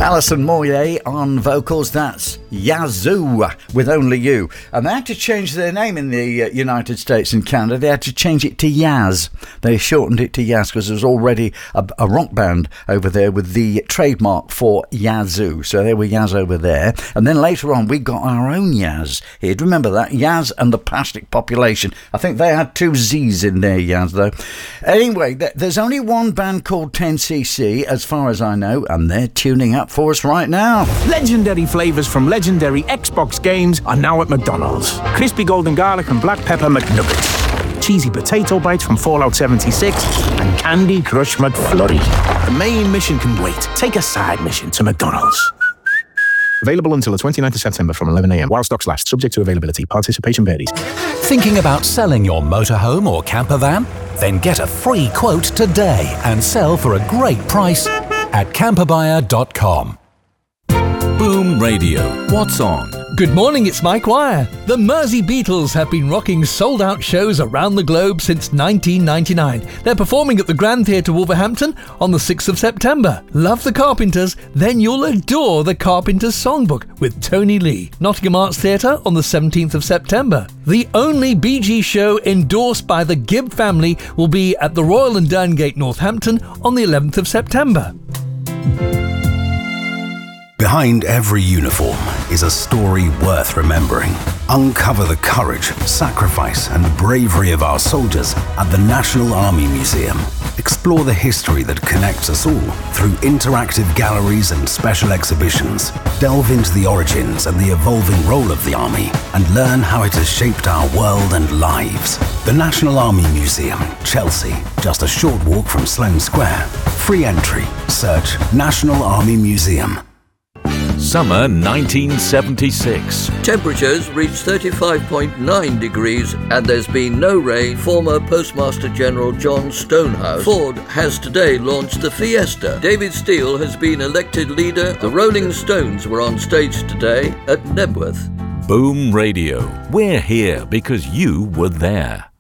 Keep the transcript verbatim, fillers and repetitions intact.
Alison Moyet on vocals, that's Yazoo with Only You. And they had to change their name in the uh, United States and Canada. They had to change it to Yaz. They shortened it to Yaz because there was already a, a rock band over there with the trademark for Yazoo. So there were Yaz over there. And then later on, we got our own Yaz here. Do you remember that? Yaz and the Plastic Population. I think they had two Z's in there, Yaz, though. Anyway, th- there's only one band called ten C C, as far as I know, and they're tuning up for us right now. Legendary flavours from legendary Xbox games are now at McDonald's. Crispy golden garlic and black pepper McNuggets. Cheesy potato bites from Fallout seventy-six and Candy Crush McFlurry. The main mission can wait. Take a side mission to McDonald's. Available until the twenty-ninth of September from eleven a.m. while stocks last. Subject to availability. Participation varies. Thinking about selling your motorhome or camper van? Then get a free quote today and sell for a great price at camper buyer dot com. Boom Radio. What's on? Good morning, it's Mike Wire. The Mersey Beatles have been rocking sold-out shows around the globe since nineteen ninety-nine. They're performing at the Grand Theatre Wolverhampton on the sixth of September. Love the Carpenters? Then you'll adore the Carpenters Songbook with Tony Lee. Nottingham Arts Theatre on the seventeenth of September. The only Bee Gees show endorsed by the Gibb family will be at the Royal and Derngate, Northampton on the eleventh of September. Behind every uniform is a story worth remembering. Uncover the courage, sacrifice, and bravery of our soldiers at the National Army Museum. Explore the history that connects us all through interactive galleries and special exhibitions. Delve into the origins and the evolving role of the Army and learn how it has shaped our world and lives. The National Army Museum, Chelsea, just a short walk from Sloane Square. Free entry. Search National Army Museum. Summer nineteen seventy-six. Temperatures reached thirty-five point nine degrees and there's been no rain. Former Postmaster General John Stonehouse. Ford has today launched the Fiesta. David Steele has been elected leader. The Rolling Stones were on stage today at Nebworth. Boom Radio. We're here because you were there.